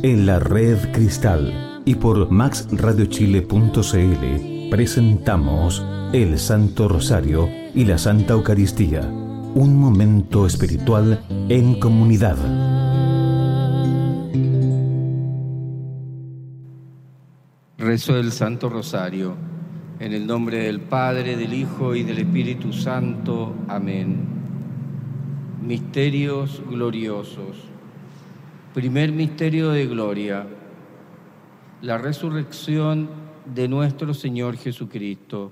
en la Red Cristal y por maxradiochile.cl presentamos el Santo Rosario y la Santa Eucaristía, un momento espiritual en comunidad. Rezo del Santo Rosario, en el nombre del Padre, del Hijo y del Espíritu Santo. Amén. Misterios gloriosos. Primer misterio de gloria, la resurrección de nuestro Señor Jesucristo.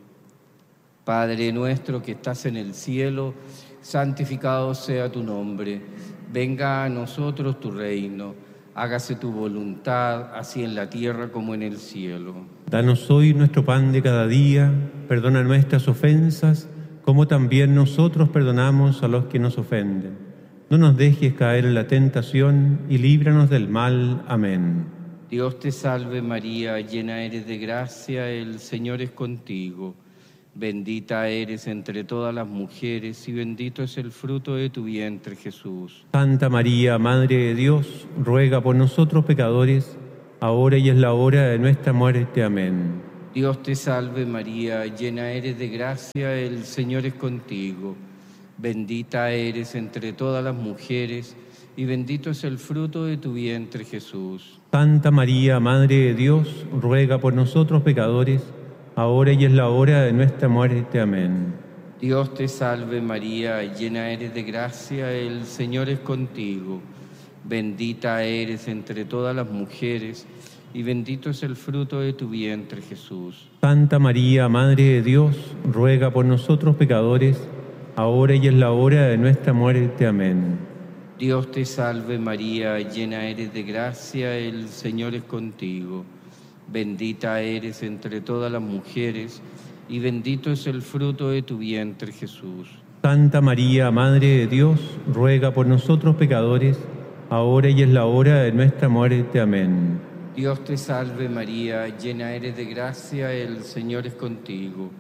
Padre nuestro que estás en el cielo, santificado sea tu nombre. Venga a nosotros tu reino. Hágase tu voluntad, así en la tierra como en el cielo. Danos hoy nuestro pan de cada día, perdona nuestras ofensas, como también nosotros perdonamos a los que nos ofenden. No nos dejes caer en la tentación y líbranos del mal. Amén. Dios te salve María, llena eres de gracia, el Señor es contigo. Bendita eres entre todas las mujeres y bendito es el fruto de tu vientre, Jesús. Santa María, Madre de Dios, ruega por nosotros pecadores, ahora y en la hora de nuestra muerte. Amén. Dios te salve María, llena eres de gracia, el Señor es contigo. Bendita eres entre todas las mujeres y bendito es el fruto de tu vientre, Jesús. Santa María, Madre de Dios, ruega por nosotros pecadores, ahora y en la hora de nuestra muerte. Amén. Dios te salve María, llena eres de gracia, el Señor es contigo. Bendita eres entre todas las mujeres y bendito es el fruto de tu vientre, Jesús. Santa María, Madre de Dios, ruega por nosotros pecadores, ahora y en la hora de nuestra muerte. Amén. Dios te salve María, llena eres de gracia, el Señor es contigo. Bendita eres entre todas las mujeres y bendito es el fruto de tu vientre, Jesús. Santa María, Madre de Dios, ruega por nosotros pecadores, ahora y en la hora de nuestra muerte. Amén. Dios te salve María, llena eres de gracia, el Señor es contigo.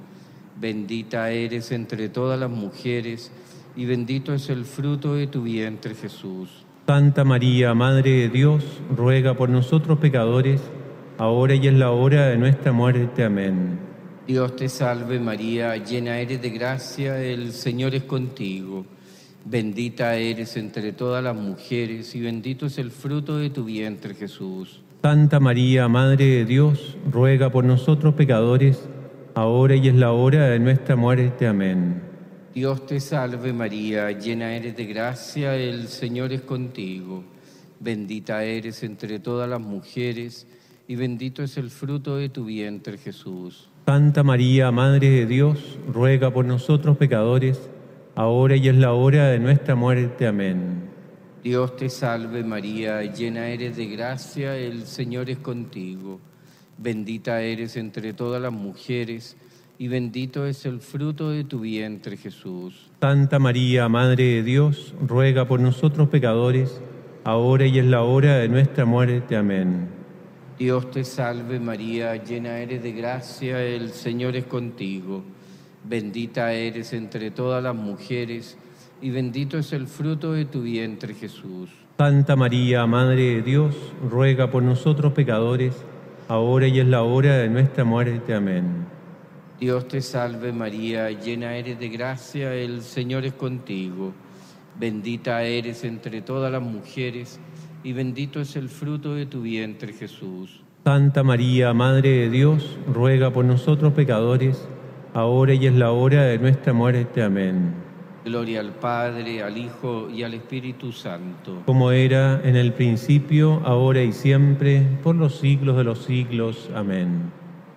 Bendita eres entre todas las mujeres y bendito es el fruto de tu vientre, Jesús. Santa María, Madre de Dios, ruega por nosotros pecadores, ahora y en la hora de nuestra muerte. Amén. Dios te salve María, llena eres de gracia, el Señor es contigo. Bendita eres entre todas las mujeres y bendito es el fruto de tu vientre, Jesús. Santa María, Madre de Dios, ruega por nosotros pecadores, ahora y en la hora de nuestra muerte. Amén. Dios te salve María, llena eres de gracia, el Señor es contigo. Bendita eres entre todas las mujeres y bendito es el fruto de tu vientre, Jesús. Santa María, Madre de Dios, ruega por nosotros pecadores, ahora y en la hora de nuestra muerte. Amén. Dios te salve María, llena eres de gracia, el Señor es contigo. Bendita eres entre todas las mujeres y bendito es el fruto de tu vientre, Jesús. Santa María, Madre de Dios, ruega por nosotros pecadores, ahora y en la hora de nuestra muerte. Amén. Dios te salve María, llena eres de gracia, el Señor es contigo. Bendita eres entre todas las mujeres y bendito es el fruto de tu vientre, Jesús. Santa María, Madre de Dios, ruega por nosotros pecadores, ahora y en la hora de nuestra muerte. Amén. Dios te salve María, llena eres de gracia, el Señor es contigo. Bendita eres entre todas las mujeres y bendito es el fruto de tu vientre, Jesús. Santa María, Madre de Dios, ruega por nosotros pecadores, ahora y en la hora de nuestra muerte. Amén. Gloria al Padre, al Hijo y al Espíritu Santo. Como era en el principio, ahora y siempre, por los siglos de los siglos. Amén.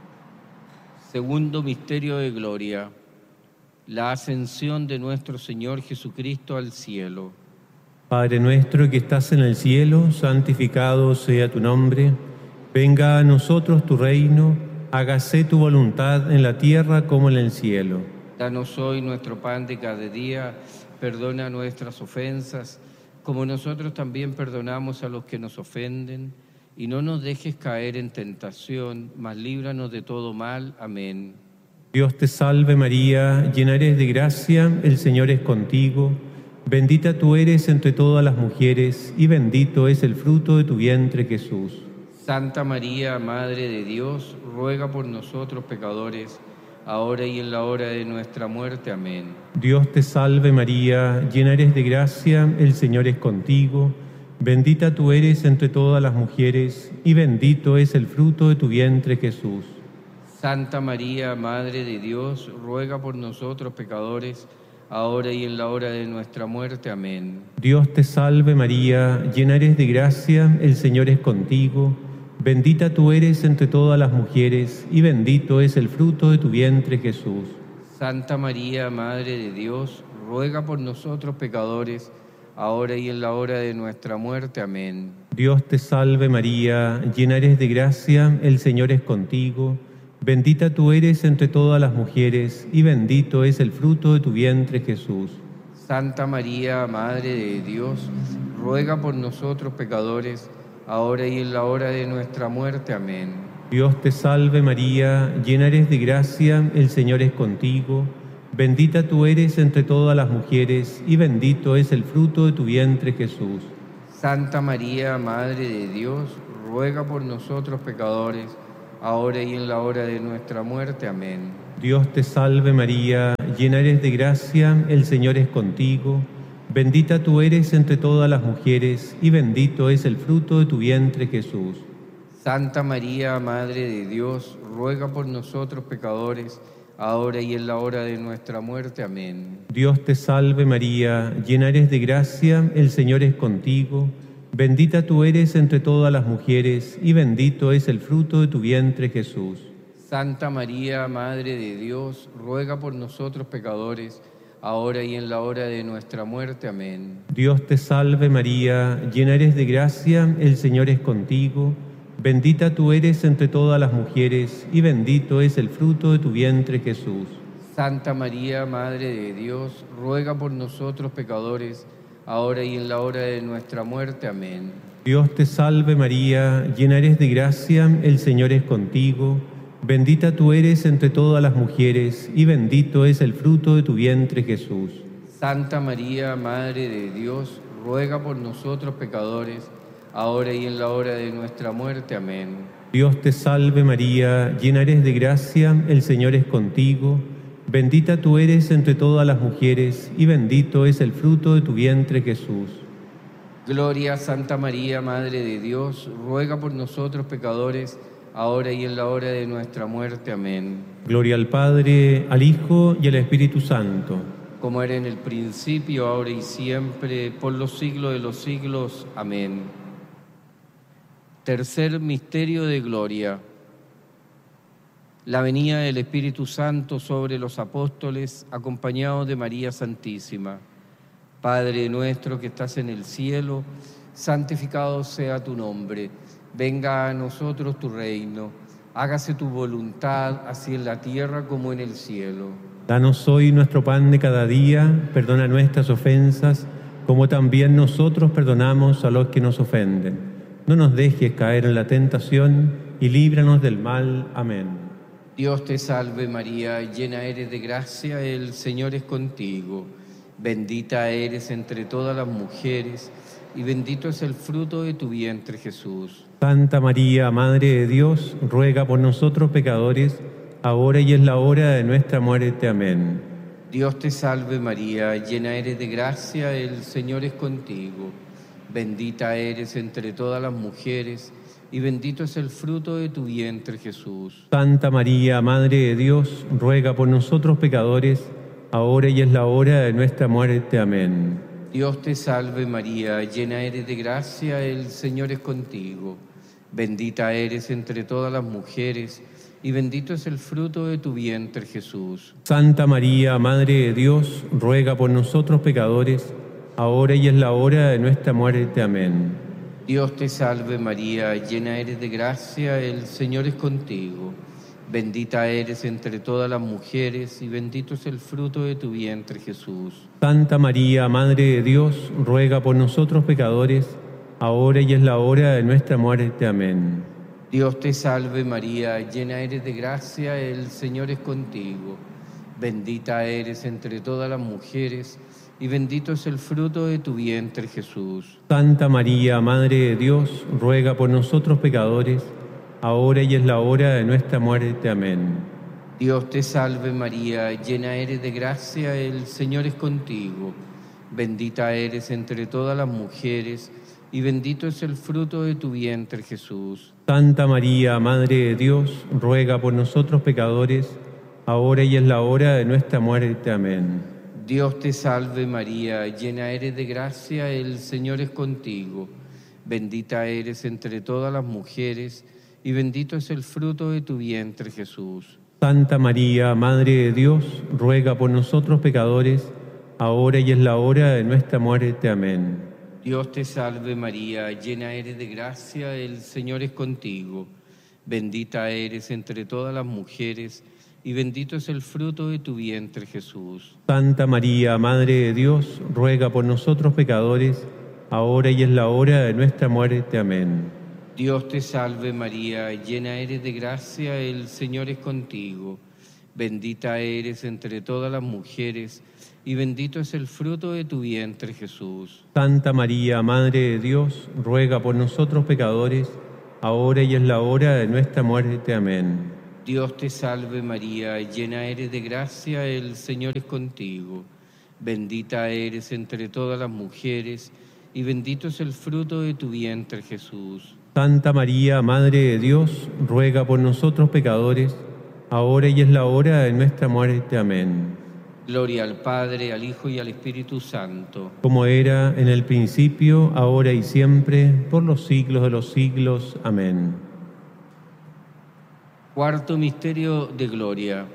Segundo misterio de gloria, la ascensión de nuestro Señor Jesucristo al cielo. Padre nuestro que estás en el cielo, santificado sea tu nombre. Venga a nosotros tu reino, hágase tu voluntad en la tierra como en el cielo. Danos hoy nuestro pan de cada día, perdona nuestras ofensas, como nosotros también perdonamos a los que nos ofenden, y no nos dejes caer en tentación, mas líbranos de todo mal. Amén. Dios te salve María, llena eres de gracia, el Señor es contigo. Bendita tú eres entre todas las mujeres, y bendito es el fruto de tu vientre, Jesús. Santa María, Madre de Dios, ruega por nosotros pecadores, ahora y en la hora de nuestra muerte. Amén. Dios te salve María, llena eres de gracia, el Señor es contigo. Bendita tú eres entre todas las mujeres, y bendito es el fruto de tu vientre, Jesús. Santa María, Madre de Dios, ruega por nosotros pecadores, ahora y en la hora de nuestra muerte. Amén. Dios te salve María, llena eres de gracia, el Señor es contigo. Bendita tú eres entre todas las mujeres, y bendito es el fruto de tu vientre, Jesús. Santa María, Madre de Dios, ruega por nosotros pecadores, ahora y en la hora de nuestra muerte. Amén. Dios te salve María, llena eres de gracia, el Señor es contigo. Bendita tú eres entre todas las mujeres, y bendito es el fruto de tu vientre, Jesús. Santa María, Madre de Dios, ruega por nosotros pecadores, ahora y en la hora de nuestra muerte. Amén. Dios te salve María, llena eres de gracia, el Señor es contigo. Bendita tú eres entre todas las mujeres, y bendito es el fruto de tu vientre, Jesús. Santa María, Madre de Dios, ruega por nosotros pecadores, ahora y en la hora de nuestra muerte. Amén. Dios te salve María, llena eres de gracia, el Señor es contigo. Bendita tú eres entre todas las mujeres, y bendito es el fruto de tu vientre, Jesús. Santa María, Madre de Dios, ruega por nosotros pecadores, ahora y en la hora de nuestra muerte. Amén. Dios te salve María, llena eres de gracia, el Señor es contigo. Bendita tú eres entre todas las mujeres, y bendito es el fruto de tu vientre, Jesús. Santa María, Madre de Dios, ruega por nosotros pecadores, ahora y en la hora de nuestra muerte. Amén. Dios te salve María, llena eres de gracia, el Señor es contigo. Bendita tú eres entre todas las mujeres, y bendito es el fruto de tu vientre, Jesús. Santa María, Madre de Dios, ruega por nosotros pecadores, ahora y en la hora de nuestra muerte. Amén. Dios te salve María, llena eres de gracia, el Señor es contigo. Bendita tú eres entre todas las mujeres, y bendito es el fruto de tu vientre, Jesús. Santa María, Madre de Dios, ruega por nosotros pecadores, ahora y en la hora de nuestra muerte. Amén. Dios te salve María, llena eres de gracia, el Señor es contigo. Bendita tú eres entre todas las mujeres, y bendito es el fruto de tu vientre, Jesús. Gloria a Santa María, Madre de Dios, ruega por nosotros pecadores, ahora y en la hora de nuestra muerte. Amén. Gloria al Padre, al Hijo y al Espíritu Santo. Como era en el principio, ahora y siempre, por los siglos de los siglos. Amén. Tercer misterio de gloria. La venida del Espíritu Santo sobre los apóstoles, acompañados de María Santísima. Padre nuestro que estás en el cielo, santificado sea tu nombre. Venga a nosotros tu reino. Hágase tu voluntad, así en la tierra como en el cielo. Danos hoy nuestro pan de cada día, perdona nuestras ofensas, como también nosotros perdonamos a los que nos ofenden. No nos dejes caer en la tentación, y líbranos del mal. Amén. Dios te salve María, llena eres de gracia, el Señor es contigo. Bendita eres entre todas las mujeres, y bendito es el fruto de tu vientre, Jesús. Santa María, Madre de Dios, ruega por nosotros pecadores, ahora y en la hora de nuestra muerte. Amén. Dios te salve María, llena eres de gracia, el Señor es contigo. Bendita eres entre todas las mujeres, y bendito es el fruto de tu vientre, Jesús. Santa María, Madre de Dios, ruega por nosotros pecadores, ahora y en la hora de nuestra muerte. Amén. Dios te salve María, llena eres de gracia, el Señor es contigo. Bendita eres entre todas las mujeres, y bendito es el fruto de tu vientre, Jesús. Santa María, Madre de Dios, ruega por nosotros pecadores, ahora y en la hora de nuestra muerte. Amén. Dios te salve María, llena eres de gracia, el Señor es contigo. Bendita eres entre todas las mujeres, y bendito es el fruto de tu vientre, Jesús. Santa María, Madre de Dios, ruega por nosotros pecadores, ahora y en la hora de nuestra muerte. Amén. Dios te salve María, llena eres de gracia, el Señor es contigo. Bendita eres entre todas las mujeres, y bendito es el fruto de tu vientre, Jesús. Santa María, Madre de Dios, ruega por nosotros pecadores, ahora y en la hora de nuestra muerte. Amén. Dios te salve María, llena eres de gracia, el Señor es contigo. Bendita eres entre todas las mujeres, y bendito es el fruto de tu vientre, Jesús. Santa María, Madre de Dios, ruega por nosotros pecadores, ahora y en la hora de nuestra muerte. Amén. Dios te salve María, llena eres de gracia, el Señor es contigo. Bendita eres entre todas las mujeres, y bendito es el fruto de tu vientre, Jesús. Santa María, Madre de Dios, ruega por nosotros pecadores, ahora y en la hora de nuestra muerte. Amén. Dios te salve María, llena eres de gracia, el Señor es contigo. Bendita eres entre todas las mujeres, y bendito es el fruto de tu vientre, Jesús. Santa María, Madre de Dios, ruega por nosotros pecadores, ahora y en la hora de nuestra muerte. Amén. Dios te salve María, llena eres de gracia, el Señor es contigo. Bendita eres entre todas las mujeres, y bendito es el fruto de tu vientre, Jesús. Santa María, Madre de Dios, ruega por nosotros pecadores, ahora y en la hora de nuestra muerte. Amén. Dios te salve María, llena eres de gracia, el Señor es contigo. Bendita eres entre todas las mujeres, y bendito es el fruto de tu vientre, Jesús. Santa María, Madre de Dios, ruega por nosotros pecadores, ahora y en la hora de nuestra muerte. Amén. Gloria al Padre, al Hijo y al Espíritu Santo. Como era en el principio, ahora y siempre, por los siglos de los siglos. Amén. Cuarto misterio de gloria.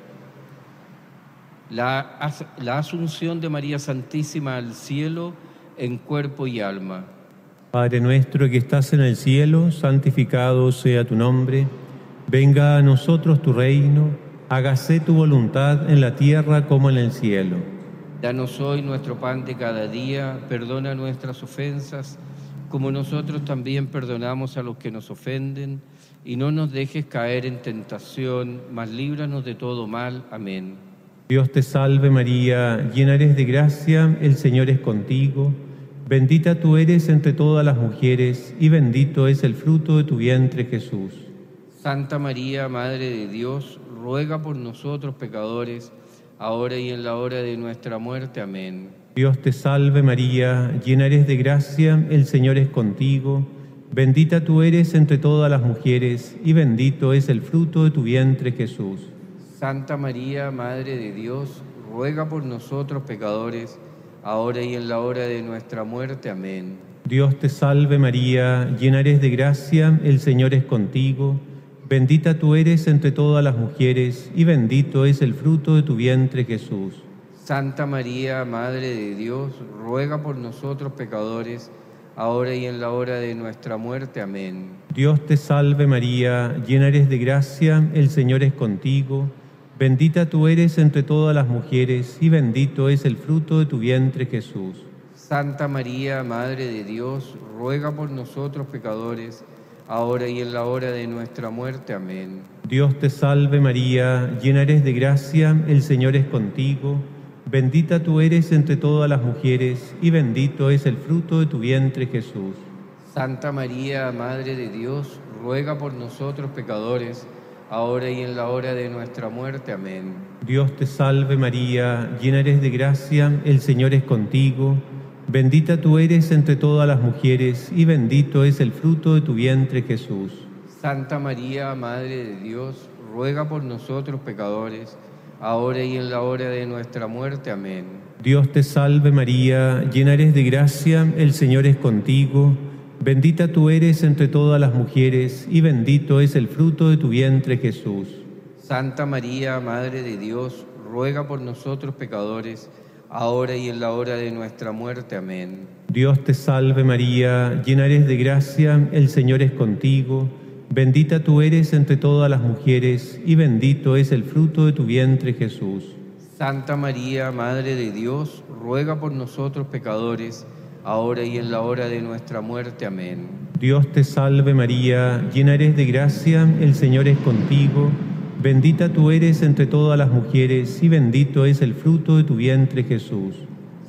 La asunción de María Santísima al cielo en cuerpo y alma. Padre nuestro que estás en el cielo, santificado sea tu nombre. Venga a nosotros tu reino, hágase tu voluntad en la tierra como en el cielo. Danos hoy nuestro pan de cada día, perdona nuestras ofensas, como nosotros también perdonamos a los que nos ofenden, y no nos dejes caer en tentación, mas líbranos de todo mal. Amén. Dios te salve María, llena eres de gracia, el Señor es contigo. Bendita tú eres entre todas las mujeres, y bendito es el fruto de tu vientre, Jesús. Santa María, Madre de Dios, ruega por nosotros pecadores, ahora y en la hora de nuestra muerte. Amén. Dios te salve María, llena eres de gracia, el Señor es contigo. Bendita tú eres entre todas las mujeres, y bendito es el fruto de tu vientre, Jesús. Santa María, Madre de Dios, ruega por nosotros pecadores, ahora y en la hora de nuestra muerte. Amén. Dios te salve María, llena eres de gracia, el Señor es contigo. Bendita tú eres entre todas las mujeres, y bendito es el fruto de tu vientre, Jesús. Santa María, Madre de Dios, ruega por nosotros pecadores, ahora y en la hora de nuestra muerte. Amén. Dios te salve María, llena eres de gracia, el Señor es contigo. Bendita tú eres entre todas las mujeres, y bendito es el fruto de tu vientre, Jesús. Santa María, Madre de Dios, ruega por nosotros pecadores, ahora y en la hora de nuestra muerte. Amén. Dios te salve María, llena eres de gracia, el Señor es contigo. Bendita tú eres entre todas las mujeres, y bendito es el fruto de tu vientre, Jesús. Santa María, Madre de Dios, ruega por nosotros pecadores, ahora y en la hora de nuestra muerte. Amén. Dios te salve María, llena eres de gracia, el Señor es contigo. Bendita tú eres entre todas las mujeres, y bendito es el fruto de tu vientre, Jesús. Santa María, Madre de Dios, ruega por nosotros pecadores, ahora y en la hora de nuestra muerte. Amén. Dios te salve María, llena eres de gracia, el Señor es contigo. Bendita tú eres entre todas las mujeres, y bendito es el fruto de tu vientre, Jesús. Santa María, Madre de Dios, ruega por nosotros pecadores, ahora y en la hora de nuestra muerte. Amén. Dios te salve María, llena eres de gracia, el Señor es contigo. Bendita tú eres entre todas las mujeres, y bendito es el fruto de tu vientre, Jesús. Santa María, Madre de Dios, ruega por nosotros pecadores, ahora y en la hora de nuestra muerte. Amén. Dios te salve María, llena eres de gracia, el Señor es contigo. Bendita tú eres entre todas las mujeres, y bendito es el fruto de tu vientre, Jesús.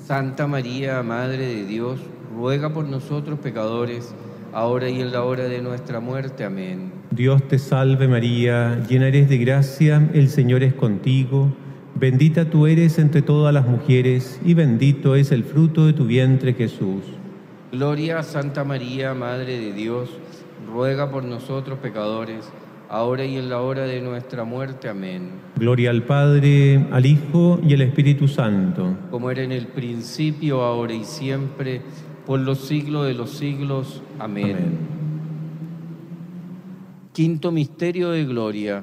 Santa María, Madre de Dios, ruega por nosotros pecadores, ahora y en la hora de nuestra muerte. Amén. Dios te salve María, llena eres de gracia, el Señor es contigo. Bendita tú eres entre todas las mujeres, y bendito es el fruto de tu vientre, Jesús. Gloria a Santa María, Madre de Dios, ruega por nosotros pecadores, ahora y en la hora de nuestra muerte. Amén. Gloria al Padre, al Hijo y al Espíritu Santo. Como era en el principio, ahora y siempre, por los siglos de los siglos. Amén. Amén. Quinto misterio de gloria: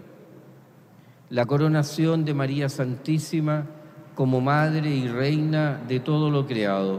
la coronación de María Santísima como Madre y Reina de todo lo creado.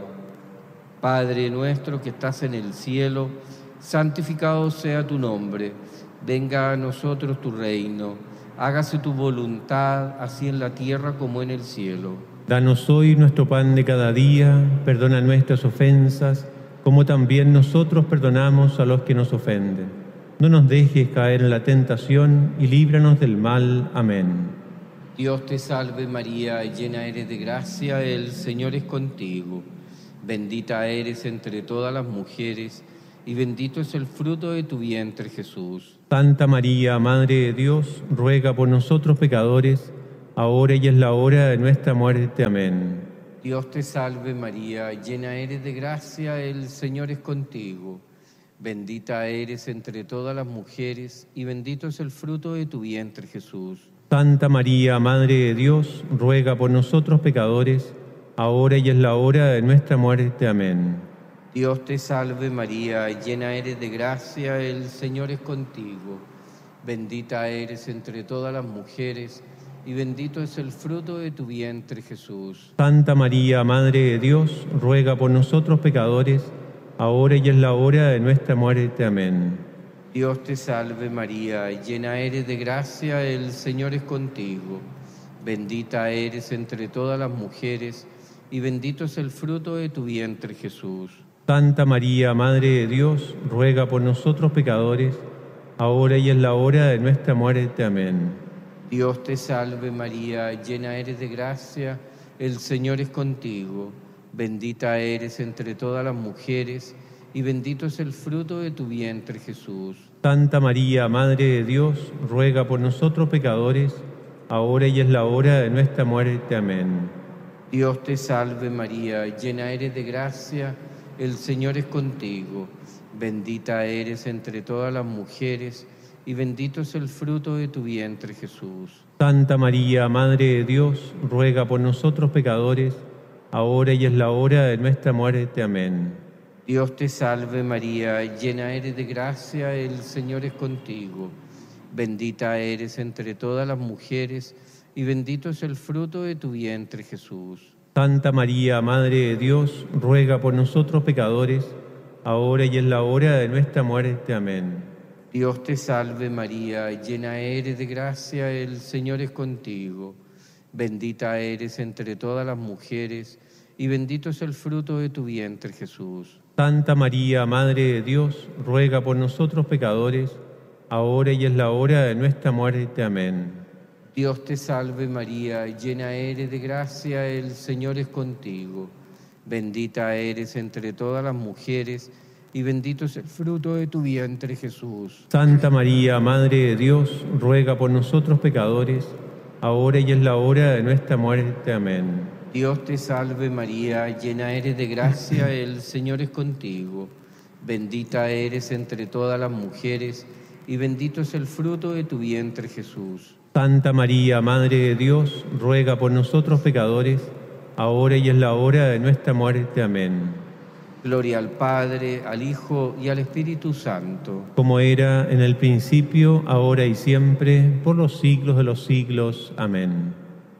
Padre nuestro que estás en el cielo, santificado sea tu nombre. Venga a nosotros tu reino. Hágase tu voluntad, así en la tierra como en el cielo. Danos hoy nuestro pan de cada día, perdona nuestras ofensas, como también nosotros perdonamos a los que nos ofenden. No nos dejes caer en la tentación y líbranos del mal. Amén. Dios te salve María, llena eres de gracia, el Señor es contigo. Bendita eres entre todas las mujeres, y bendito es el fruto de tu vientre, Jesús. Santa María, Madre de Dios, ruega por nosotros pecadores, ahora y en la hora de nuestra muerte. Amén. Dios te salve María, llena eres de gracia, el Señor es contigo. Bendita eres entre todas las mujeres, y bendito es el fruto de tu vientre, Jesús. Santa María, Madre de Dios, ruega por nosotros pecadores, ahora y en la hora de nuestra muerte. Amén. Dios te salve María, llena eres de gracia, el Señor es contigo. Bendita eres entre todas las mujeres, y bendito es el fruto de tu vientre, Jesús. Santa María, Madre de Dios, ruega por nosotros pecadores, ahora y en la hora de nuestra muerte. Amén. Dios te salve María, llena eres de gracia, el Señor es contigo. Bendita eres entre todas las mujeres, y bendito es el fruto de tu vientre, Jesús. Santa María, Madre de Dios, ruega por nosotros pecadores, ahora y en la hora de nuestra muerte. Amén. Dios te salve María, llena eres de gracia, el Señor es contigo. Bendita eres entre todas las mujeres, y bendito es el fruto de tu vientre, Jesús. Santa María, Madre de Dios, ruega por nosotros pecadores, ahora y en la hora de nuestra muerte. Amén. Dios te salve María, llena eres de gracia, el Señor es contigo. Bendita eres entre todas las mujeres, y bendito es el fruto de tu vientre, Jesús. Santa María, Madre de Dios, ruega por nosotros pecadores, ahora y en la hora de nuestra muerte. Amén. Dios te salve María, llena eres de gracia, el Señor es contigo. Bendita eres entre todas las mujeres, y bendito es el fruto de tu vientre, Jesús. Santa María, Madre de Dios, ruega por nosotros pecadores, ahora y en la hora de nuestra muerte. Amén. Dios te salve María, llena eres de gracia, el Señor es contigo. Bendita eres entre todas las mujeres, y bendito es el fruto de tu vientre, Jesús. Santa María, Madre de Dios, ruega por nosotros pecadores, ahora y en la hora de nuestra muerte. Amén. Dios te salve María, llena eres de gracia, el Señor es contigo. Bendita eres entre todas las mujeres, y bendito es el fruto de tu vientre, Jesús. Santa María, Madre de Dios, ruega por nosotros pecadores, ahora y en la hora de nuestra muerte. Amén. Dios te salve María, llena eres de gracia, el Señor es contigo. Bendita eres entre todas las mujeres, y bendito es el fruto de tu vientre, Jesús. Santa María, Madre de Dios, ruega por nosotros pecadores, ahora y en la hora de nuestra muerte. Amén. Gloria al Padre, al Hijo y al Espíritu Santo. Como era en el principio, ahora y siempre, por los siglos de los siglos. Amén.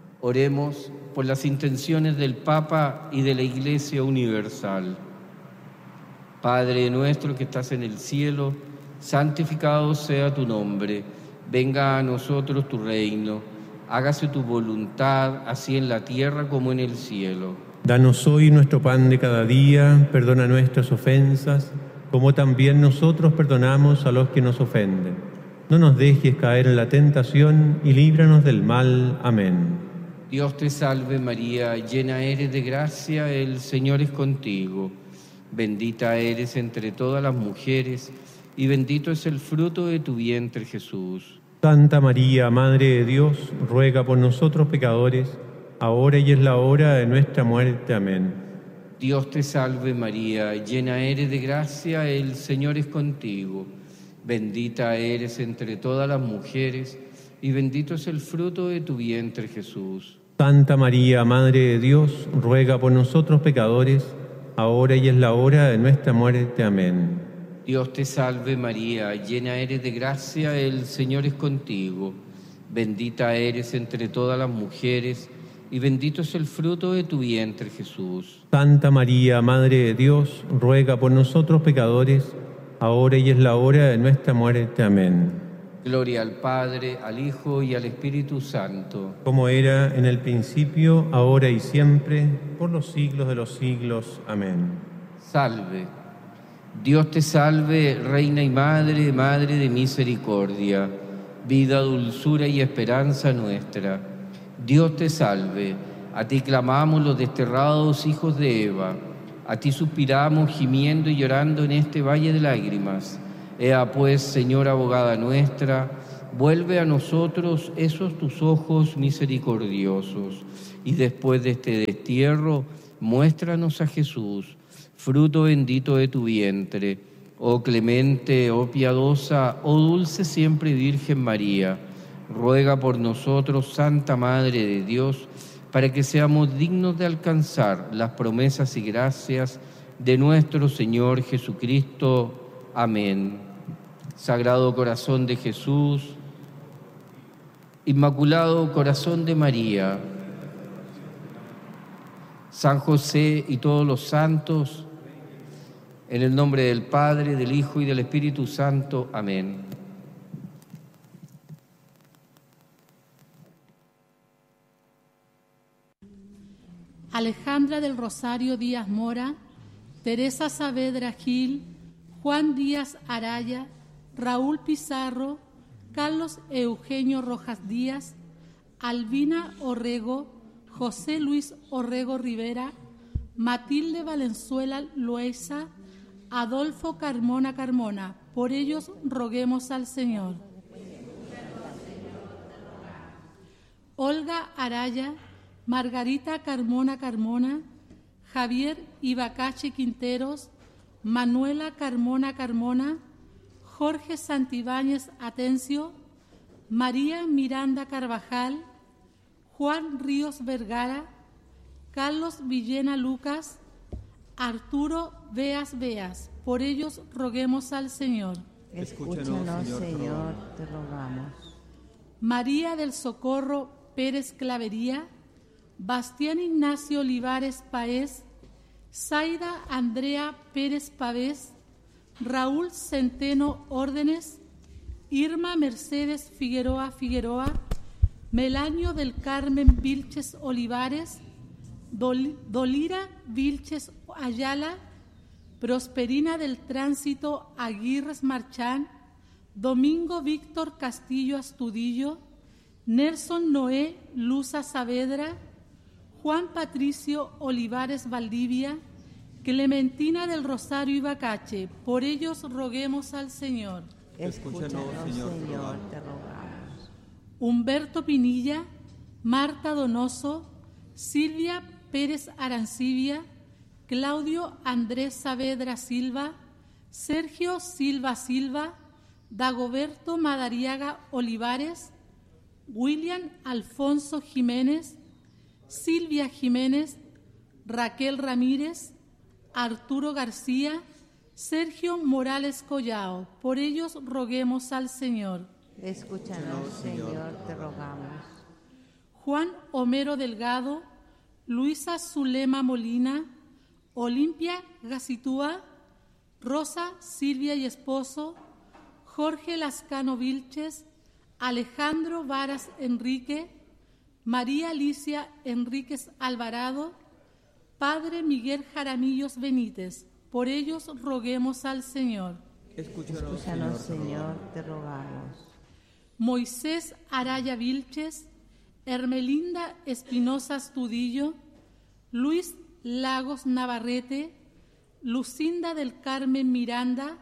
Oremos por las intenciones del Papa y de la Iglesia Universal. Padre nuestro que estás en el cielo, santificado sea tu nombre. Venga a nosotros tu reino. Hágase tu voluntad, así en la tierra como en el cielo. Danos hoy nuestro pan de cada día, perdona nuestras ofensas, como también nosotros perdonamos a los que nos ofenden. No nos dejes caer en la tentación y líbranos del mal. Amén. Dios te salve María, llena eres de gracia, el Señor es contigo. Bendita eres entre todas las mujeres, y bendito es el fruto de tu vientre, Jesús. Santa María, Madre de Dios, ruega por nosotros pecadores, ahora y en la hora de nuestra muerte. Amén. Dios te salve María, llena eres de gracia, el Señor es contigo. Bendita eres entre todas las mujeres, y bendito es el fruto de tu vientre, Jesús. Santa María, Madre de Dios, ruega por nosotros pecadores, ahora y en la hora de nuestra muerte. Amén. Dios te salve María, llena eres de gracia, el Señor es contigo. Bendita eres entre todas las mujeres, y bendito es el fruto de tu vientre, Jesús. Santa María, Madre de Dios, ruega por nosotros pecadores, ahora y en la hora de nuestra muerte. Amén. Gloria al Padre, al Hijo y al Espíritu Santo. Como era en el principio, ahora y siempre, por los siglos de los siglos. Amén. Salve. Dios te salve, Reina y Madre, Madre de misericordia, vida, dulzura y esperanza nuestra. Dios te salve, a ti clamamos los desterrados hijos de Eva, a ti suspiramos gimiendo y llorando en este valle de lágrimas. Ea pues, Señora abogada nuestra, vuelve a nosotros esos tus ojos misericordiosos, y después de este destierro, muéstranos a Jesús, fruto bendito de tu vientre. Oh clemente, oh piadosa, oh dulce siempre Virgen María, ruega por nosotros, Santa Madre de Dios, para que seamos dignos de alcanzar las promesas y gracias de nuestro Señor Jesucristo. Amén. Sagrado Corazón de Jesús, Inmaculado Corazón de María, San José y todos los santos, en el nombre del Padre, del Hijo y del Espíritu Santo. Amén. Alejandra del Rosario Díaz Mora, Teresa Saavedra Gil, Juan Díaz Araya, Raúl Pizarro, Carlos Eugenio Rojas Díaz, Albina Orrego, José Luis Orrego Rivera, Matilde Valenzuela Loaiza, Adolfo Carmona Carmona. Por ellos roguemos al Señor. Olga Araya, Margarita Carmona Carmona, Javier Ibacache Quinteros, Manuela Carmona Carmona, Jorge Santibáñez Atencio, María Miranda Carvajal, Juan Ríos Vergara, Carlos Villena Lucas, Arturo Beas Beas. Por ellos roguemos al Señor. Escúchanos, Señor, te rogamos. María del Socorro Pérez Clavería, Bastián Ignacio Olivares Paez, Zaida Andrea Pérez Pavés, Raúl Centeno Órdenes, Irma Mercedes Figueroa Figueroa, Melanio del Carmen Vilches Olivares, Dolira Vilches Ayala, Prosperina del Tránsito Aguirres Marchán, Domingo Víctor Castillo Astudillo, Nelson Noé Luza Saavedra, Juan Patricio Olivares Valdivia, Clementina del Rosario Ibacache. Por ellos roguemos al Señor. Escúchanos, Señor, te rogamos. Humberto Pinilla, Marta Donoso, Silvia Pérez Arancibia, Claudio Andrés Saavedra Silva, Sergio Silva Silva, Dagoberto Madariaga Olivares, William Alfonso Jiménez, Silvia Jiménez, Raquel Ramírez, Arturo García, Sergio Morales Collao. Por ellos roguemos al Señor. Escúchanos, Señor, te rogamos. Juan Homero Delgado, Luisa Zulema Molina, Olimpia Gacitúa, Rosa Silvia y Esposo, Jorge Lascano Vilches, Alejandro Varas Enrique, María Alicia Enríquez Alvarado, Padre Miguel Jaramillos Benítez. Por ellos roguemos al Señor. Escúchanos, Señor, te rogamos. Moisés Araya Vilches, Hermelinda Espinosa Astudillo, Luis Lagos Navarrete, Lucinda del Carmen Miranda,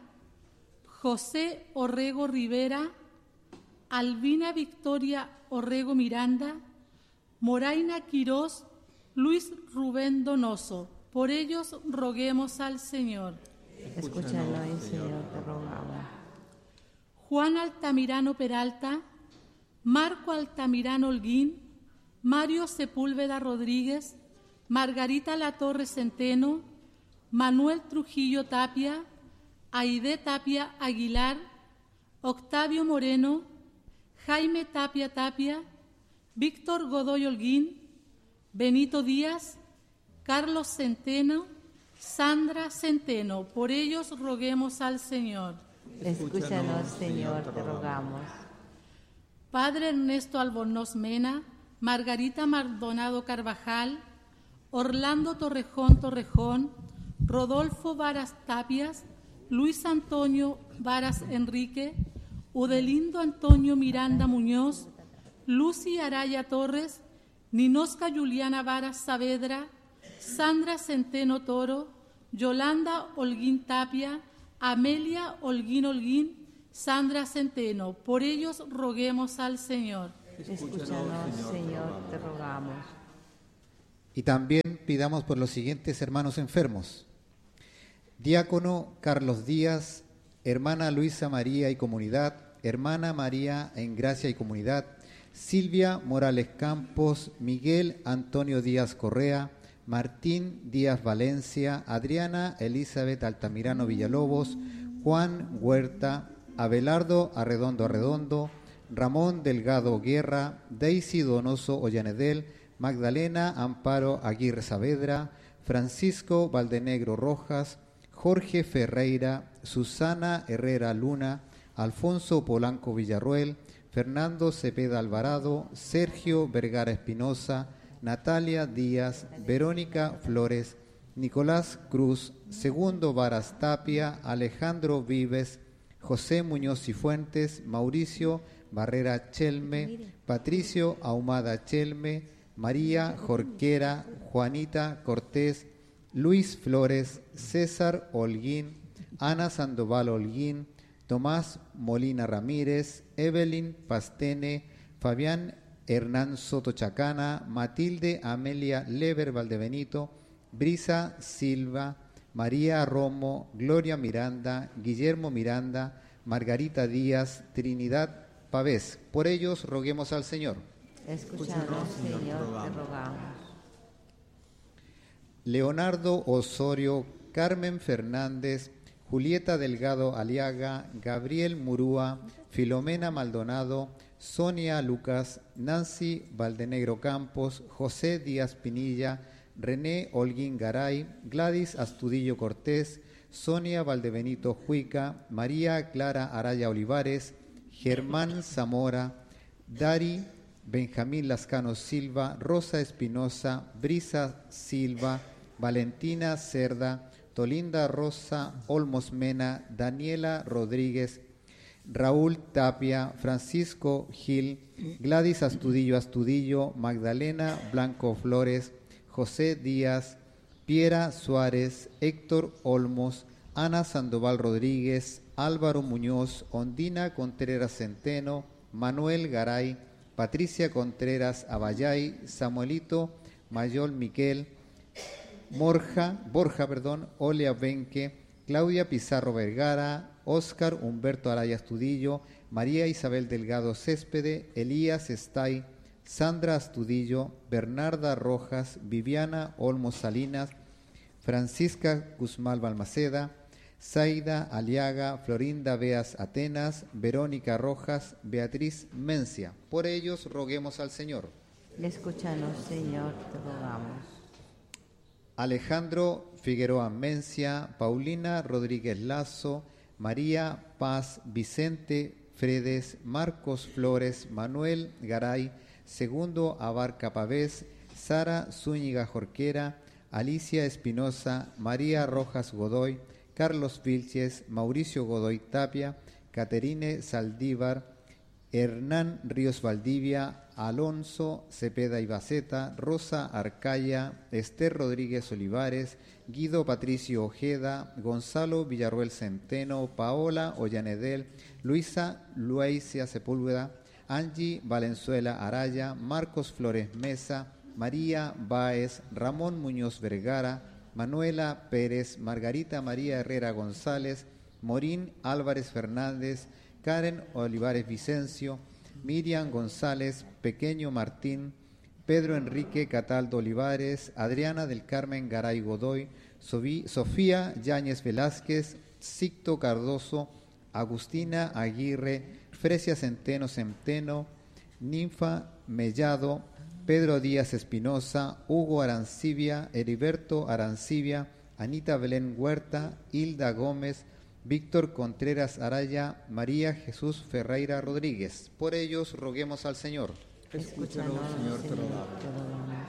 José Orrego Rivera, Albina Victoria Orrego Miranda, Moraina Quirós, Luis Rubén Donoso. Por ellos roguemos al Señor. Escúchanos, Señor, te rogamos. Juan Altamirano Peralta, Marco Altamirano Holguín, Mario Sepúlveda Rodríguez, Margarita Latorre Centeno, Manuel Trujillo Tapia, Aide Tapia Aguilar, Octavio Moreno, Jaime Tapia Tapia, Víctor Godoy Holguín, Benito Díaz, Carlos Centeno, Sandra Centeno. Por ellos roguemos al Señor. Escúchanos, Señor, te rogamos. Padre Ernesto Albornoz Mena, Margarita Maldonado Carvajal, Orlando Torrejón, Rodolfo Varas Tapias, Luis Antonio Varas Enrique, Udelindo Antonio Miranda Muñoz, Lucy Araya Torres, Ninosca Juliana Varas Saavedra, Sandra Centeno Toro, Yolanda Holguín Tapia, Amelia Holguín, Sandra Centeno. Por ellos roguemos al Señor. Escúchanos, Señor, te rogamos. Y también pidamos por los siguientes hermanos enfermos: Diácono Carlos Díaz, hermana Luisa María y comunidad, hermana María en gracia y comunidad, Silvia Morales Campos, Miguel Antonio Díaz Correa, Martín Díaz Valencia, Adriana Elizabeth Altamirano Villalobos, Juan Huerta, Abelardo Arredondo, Ramón Delgado Guerra, Daisy Donoso Ollanedel, Magdalena Amparo Aguirre Saavedra, Francisco Valdenegro Rojas, Jorge Ferreira, Susana Herrera Luna, Alfonso Polanco Villarruel, Fernando Cepeda Alvarado, Sergio Vergara Espinosa, Natalia Díaz, Verónica Flores, Nicolás Cruz, Segundo Varas Tapia, Alejandro Vives, José Muñoz y Fuentes, Mauricio Barrera Chelme, Patricio Ahumada Chelme, María Jorquera, Juanita Cortés, Luis Flores, César Holguín, Ana Sandoval Holguín, Tomás Molina Ramírez, Evelyn Pastene, Fabián Hernán Soto Chacana, Matilde Amelia Lever Valdebenito, Brisa Silva, María Romo, Gloria Miranda, Guillermo Miranda, Margarita Díaz, Trinidad Pavés. Por ellos roguemos al Señor. Escúchanos, Señor, te rogamos. Leonardo Osorio, Carmen Fernández, Julieta Delgado Aliaga, Gabriel Murúa, Filomena Maldonado, Sonia Lucas, Nancy Valdenegro Campos, José Díaz Pinilla, René Holguín Garay, Gladys Astudillo Cortés, Sonia Valdebenito Juica, María Clara Araya Olivares, Germán Zamora, Dari Benjamín Lascano Silva, Rosa Espinosa, Brisa Silva, Valentina Cerda, Tolinda Rosa Olmos Mena, Daniela Rodríguez, Raúl Tapia, Francisco Gil, Gladys Astudillo, Magdalena Blanco Flores, José Díaz, Piera Suárez, Héctor Olmos, Ana Sandoval Rodríguez, Álvaro Muñoz, Ondina Contreras Centeno, Manuel Garay, Patricia Contreras Abayay, Samuelito Mayol Miquel, Borja, Olea Benque, Claudia Pizarro Vergara, Óscar Humberto Araya Astudillo, María Isabel Delgado Céspede, Elías Estay, Sandra Astudillo, Bernarda Rojas, Viviana Olmos Salinas, Francisca Guzmán Balmaceda, Zaida Aliaga, Florinda Beas Atenas, Verónica Rojas, Beatriz Mencia. Por ellos roguemos al Señor. Escúchanos, Señor, te rogamos. Alejandro Figueroa Mencia, Paulina Rodríguez Lazo, María Paz, Vicente Fredes, Marcos Flores, Manuel Garay, Segundo Abarca Pavés, Sara Zúñiga Jorquera, Alicia Espinosa, María Rojas Godoy, Carlos Vilches, Mauricio Godoy Tapia, Caterine Saldívar, Hernán Ríos Valdivia, Alonso Cepeda y Baceta, Rosa Arcaya, Esther Rodríguez Olivares, Guido Patricio Ojeda, Gonzalo Villarruel Centeno, Paola Ollanedel, Luisa Luicia Sepúlveda, Angie Valenzuela Araya, Marcos Flores Mesa, María Báez, Ramón Muñoz Vergara, Manuela Pérez, Margarita María Herrera González, Morín Álvarez Fernández, Karen Olivares Vicencio, Miriam González, Pequeño Martín, Pedro Enrique Cataldo Olivares, Adriana del Carmen Garay Godoy, Sofía Yáñez Velázquez, Sicto Cardoso, Agustina Aguirre, Fresia Centeno Centeno, Ninfa Mellado, Pedro Díaz Espinosa, Hugo Arancibia, Heriberto Arancibia, Anita Belén Huerta, Hilda Gómez, Víctor Contreras Araya, María Jesús Ferreira Rodríguez. Por ellos roguemos al Señor. Escúchanos, Señor, te rogamos.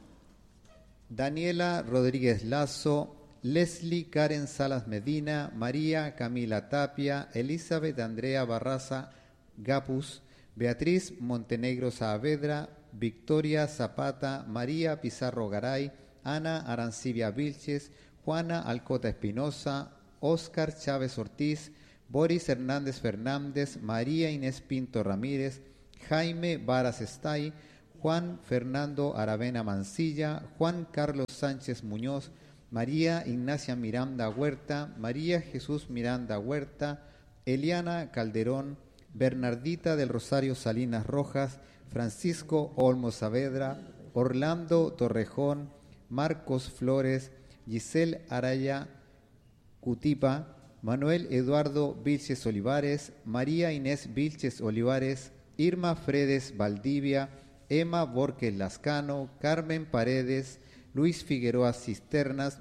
Daniela Rodríguez Lazo, Leslie Karen Salas Medina, María Camila Tapia, Elizabeth Andrea Barraza Gapus, Beatriz Montenegro Saavedra, Victoria Zapata, María Pizarro Garay, Ana Arancibia Vilches, Juana Alcota Espinosa, Óscar Chávez Ortiz, Boris Hernández Fernández, María Inés Pinto Ramírez, Jaime Varas Estay, Juan Fernando Aravena Mancilla, Juan Carlos Sánchez Muñoz, María Ignacia Miranda Huerta, María Jesús Miranda Huerta, Eliana Calderón, Bernardita del Rosario Salinas Rojas, Francisco Olmos Saavedra, Orlando Torrejón, Marcos Flores, Giselle Araya Cutipa, Manuel Eduardo Vilches Olivares, María Inés Vilches Olivares, Irma Fredes Valdivia, Emma Borges Lascano, Carmen Paredes, Luis Figueroa Cisternas,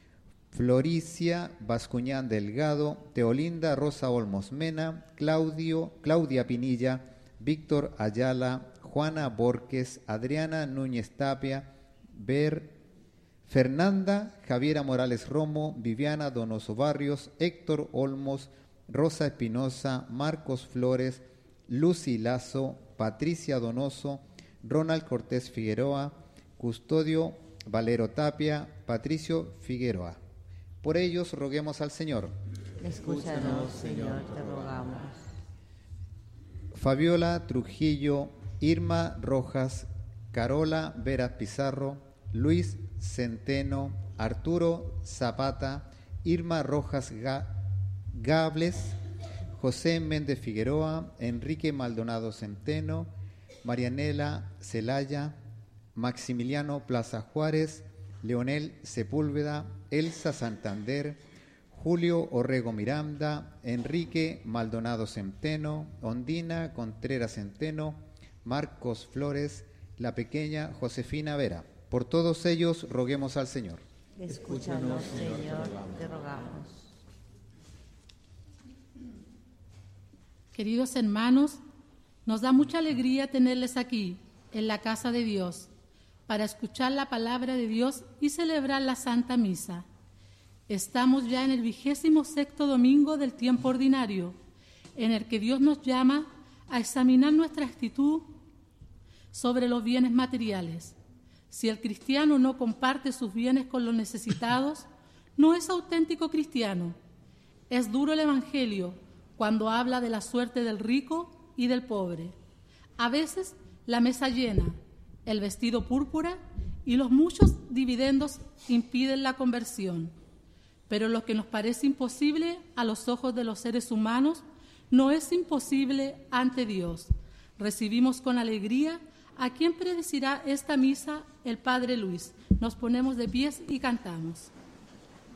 Floricia Bascuñán Delgado, Teolinda Rosa Olmos Mena, Claudia Pinilla, Víctor Ayala, Juana Borges, Adriana Núñez Tapia, Fernanda Javiera Morales Romo, Viviana Donoso Barrios, Héctor Olmos, Rosa Espinosa, Marcos Flores, Lucy Lazo, Patricia Donoso, Ronald Cortés Figueroa, Custodio Valero Tapia, Patricio Figueroa. Por ellos roguemos al Señor. Escúchanos, Señor, te rogamos. Fabiola Trujillo, Irma Rojas, Carola Vera Pizarro, Luis Centeno, Arturo Zapata, Irma Rojas Gables, José Méndez Figueroa, Enrique Maldonado Centeno, Marianela Celaya, Maximiliano Plaza Juárez, Leonel Sepúlveda, Elsa Santander, Julio Orrego Miranda, Enrique Maldonado Centeno, Ondina Contreras Centeno, Marcos Flores, la pequeña Josefina Vera. Por todos ellos roguemos al Señor. Escúchanos, Señor, te rogamos. Queridos hermanos, nos da mucha alegría tenerles aquí, en la casa de Dios, para escuchar la palabra de Dios y celebrar la Santa Misa. Estamos ya en el 26º domingo del tiempo ordinario, en el que Dios nos llama a examinar nuestra actitud sobre los bienes materiales. Si el cristiano no comparte sus bienes con los necesitados, no es auténtico cristiano. Es duro el Evangelio cuando habla de la suerte del rico y del pobre. A veces la mesa llena, el vestido púrpura y los muchos dividendos impiden la conversión. Pero lo que nos parece imposible a los ojos de los seres humanos no es imposible ante Dios. Recibimos con alegría a quien predecirá esta misa, el Padre Luis. Nos ponemos de pies y cantamos.